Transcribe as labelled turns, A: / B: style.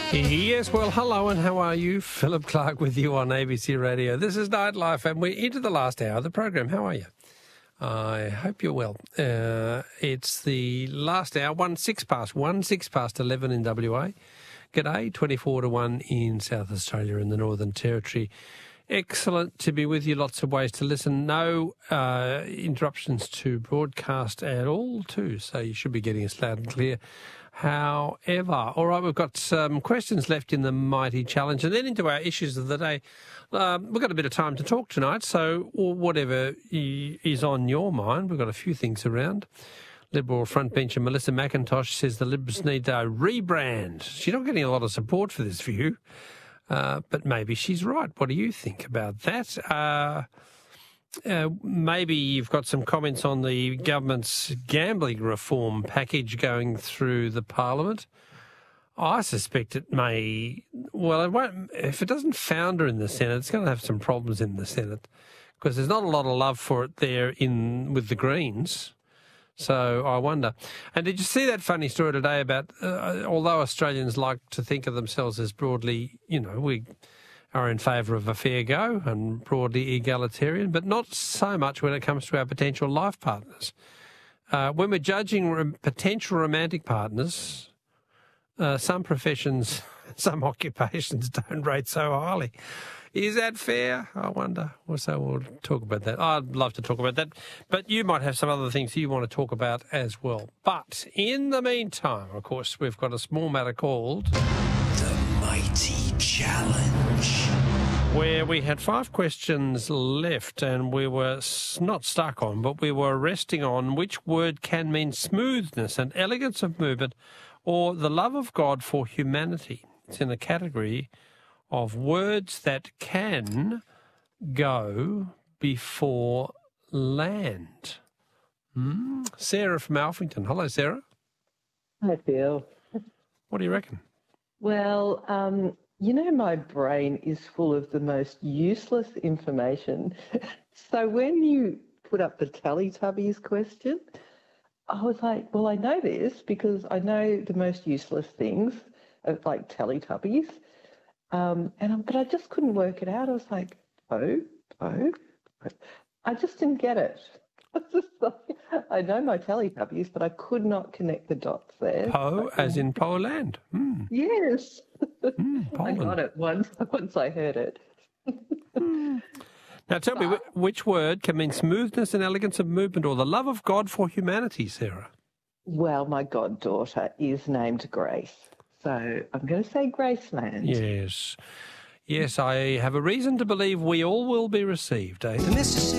A: Yes, well, hello and how are you? Philip Clark with you on ABC Radio. This is Nightlife and we're into the last hour of the program. How are you? I hope you're well. It's the last hour, 6 past 11 in WA. G'day, 24 to 1 in South Australia in the Northern Territory. Excellent to be with you. Lots of ways to listen. No interruptions to broadcast at all too, so you should be getting us loud and clear. However, all right, we've got some questions left in the Mighty Challenge and then into our issues of the day. We've got a bit of time to talk tonight, so whatever is on your mind, we've got a few things around. Liberal frontbencher Melissa McIntosh says the Libs need a rebrand. She's not getting a lot of support for this view, but maybe she's right. What do you think about that? Maybe you've got some comments on the government's gambling reform package going through the Parliament. I suspect it may, well, it won't, if it doesn't founder in the Senate, it's going to have some problems in the Senate because there's not a lot of love for it there with the Greens. So I wonder. And did you see that funny story today about, although Australians like to think of themselves as broadly, we are in favour of a fair go and broadly egalitarian, but not so much when it comes to our potential life partners. When we're judging potential romantic partners, some professions, some occupations don't rate so highly. Is that fair? I wonder. So we'll talk about that. I'd love to talk about that, but you might have some other things you want to talk about as well. But in the meantime, of course, we've got a small matter called
B: The Mighty Challenge,
A: where we had 5 questions left and we were not stuck on, but we were resting on which word can mean smoothness and elegance of movement or the love of God for humanity. It's in the category of words that can go before land. Sarah from Alphington. Hello, Sarah.
C: Hi, Phil.
A: What do you reckon?
C: Well, my brain is full of the most useless information. So when you put up the Teletubbies question, I was like, well, I know this because I know the most useless things, like Teletubbies. But I just couldn't work it out. I was like, I just didn't get it. I was just like, I know my Teletubbies, but I could not connect the dots there.
A: Po, as in Poland.
C: Yes. I
A: Poland.
C: got it once I heard it.
A: Now tell me, which word can mean smoothness and elegance of movement or the love of God for humanity, Sarah?
C: Well, my goddaughter is named Grace. So I'm going to say Graceland.
A: Yes, I have a reason to believe we all will be received, eh?